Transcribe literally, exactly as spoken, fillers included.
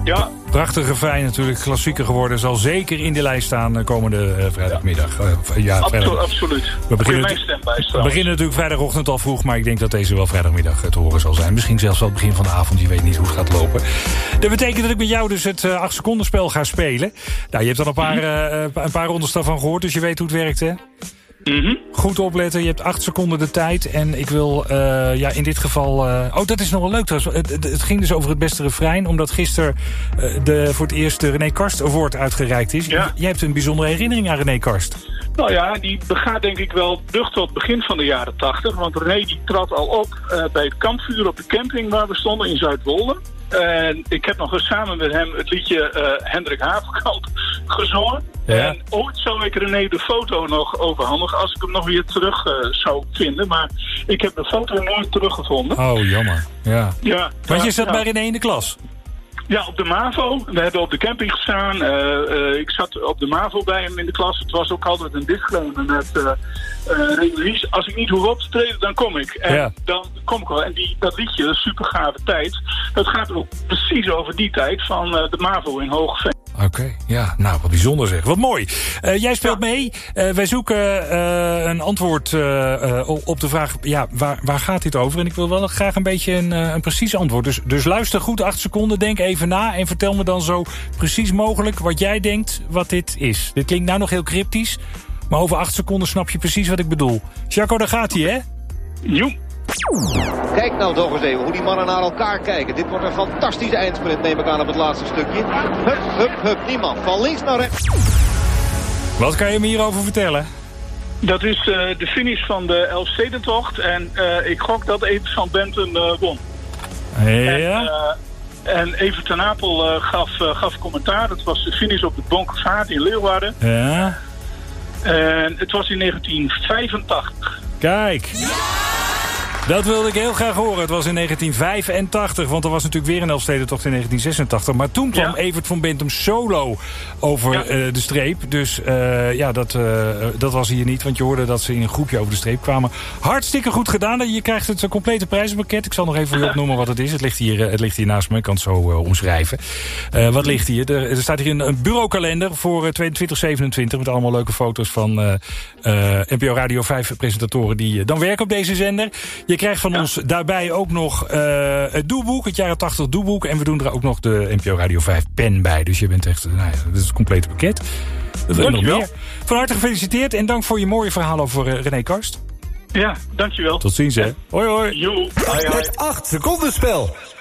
Ja. Prachtige refrein natuurlijk, klassieker geworden. Zal zeker in de lijst staan uh, komende uh, vrijdagmiddag. Uh, ja, Absolu- vrijdag. absoluut. We beginnen, mijn stem bij, we beginnen natuurlijk vrijdagochtend al vroeg, maar ik denk dat deze wel vrijdagmiddag te horen zal zijn. Misschien zelfs wel het begin van de avond, je weet niet hoe het gaat lopen. Dat betekent dat ik met jou dus het uh, acht seconden spel ga spelen. Nou, je hebt al een paar, uh, een paar rondes daarvan gehoord, dus je weet hoe het werkt, hè? Mm-hmm. Goed opletten, je hebt acht seconden de tijd. En ik wil uh, ja, in dit geval... Uh, oh, dat is nog wel leuk trouwens. Het, het, het ging dus over het beste refrein. Omdat gisteren uh, de, voor het eerst de René Karst Award uitgereikt is. Ja. Jij hebt een bijzondere herinnering aan René Karst. Nou ja, die begaat denk ik wel terug tot het begin van de jaren tachtig. Want René die trad al op uh, bij het kampvuur op de camping waar we stonden in Zuidwolde. En ik heb nog eens samen met hem het liedje uh, Hendrik Haverkamp gezongen. Ja. En ooit zou ik René de foto nog overhandigen als ik hem nog weer terug uh, zou vinden. Maar ik heb de foto nooit teruggevonden. Oh, jammer. Ja. Ja, Want je zat ja. bij René in de klas? Ja, op de MAVO. We hebben op de camping gestaan. Uh, uh, ik zat op de MAVO bij hem in de klas. Het was ook altijd een disclaimer met... Uh, uh, René, als ik niet hoef op te treden, dan kom ik. En ja. dan kom ik wel. En die, dat liedje, dat super gave tijd... dat gaat ook precies over die tijd van uh, de MAVO in Hoogeveen. Oké, okay, ja, nou, wat bijzonder zeg. Wat mooi. Uh, jij speelt ja. mee. Uh, wij zoeken uh, een antwoord uh, uh, op de vraag... ja, waar, waar gaat dit over? En ik wil wel graag een beetje een, uh, een precies antwoord. Dus, dus luister goed, acht seconden, denk even na... en vertel me dan zo precies mogelijk wat jij denkt wat dit is. Dit klinkt nou nog heel cryptisch... maar over acht seconden snap je precies wat ik bedoel. Jacco, daar gaat hij, hè? Joep. Kijk nou toch eens even hoe die mannen naar elkaar kijken. Dit wordt een fantastische eindsprint, neem ik aan, op het laatste stukje. Hup, hup, hup, niemand. Van links naar rechts. Wat kan je me hierover vertellen? Dat is uh, de finish van de Elfstedentocht. En uh, ik gok dat Evert van Benten uh, won. Ja? En, uh, en Evert ten Apel uh, gaf, uh, gaf commentaar. Het was de finish op de Bonkervaart in Leeuwarden. Ja? En het was in negentien vijfentachtig. Kijk! Dat wilde ik heel graag horen. Het was in negentien vijfentachtig, want er was natuurlijk weer een Elfstedentocht in negentien zesentachtig. Maar toen kwam ja. Evert van Bentum solo over ja. uh, de streep. Dus uh, ja, dat, uh, dat was hier niet, want je hoorde dat ze in een groepje over de streep kwamen. Hartstikke goed gedaan. Je krijgt het complete prijzenpakket. Ik zal nog even voor je opnoemen wat het is. Het ligt hier, uh, het ligt hier naast me. Ik kan het zo uh, omschrijven. Uh, wat ligt hier? Er, er staat hier een, een bureaukalender voor uh, tweeëntwintig zevenentwintig... met allemaal leuke foto's van uh, uh, N P O Radio vijf presentatoren die uh, dan werken op deze zender. Je krijgt van ja. ons daarbij ook nog uh, het doelboek, het jaren tachtig doelboek. En we doen er ook nog de N P O Radio vijf pen bij. Dus je bent echt, nou ja, dat is het complete pakket. Dat wil nog meer. Van harte gefeliciteerd en dank voor je mooie verhaal over uh, René Karst. Ja, dankjewel. Tot ziens, hè. Hoi, hoi. Jo. Hoi, hoi. Het acht seconden spel.